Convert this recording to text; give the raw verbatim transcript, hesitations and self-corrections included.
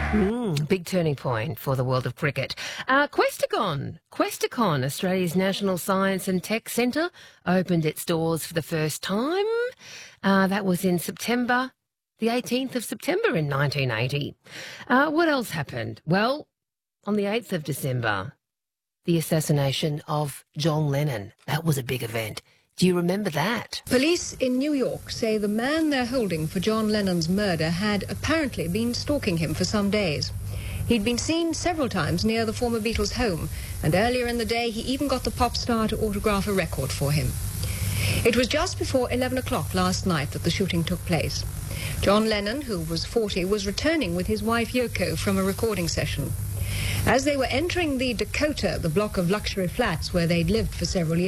Mm, big turning point for the world of cricket. Uh, Questacon, Questacon, Australia's National Science and Tech Centre, opened its doors for the first time. Uh, that was in September, the eighteenth of September in nineteen eighty. Uh, what else happened? Well, on the eighth of December, the assassination of John Lennon. That was a big event. Do you remember that? Police in New York say the man they're holding for John Lennon's murder had apparently been stalking him for some days. He'd been seen several times near the former Beatles' home, and earlier in the day he even got the pop star to autograph a record for him. It was just before eleven o'clock last night that the shooting took place. John Lennon, who was forty, was returning with his wife Yoko from a recording session. As they were entering the Dakota, the block of luxury flats where they'd lived for several years,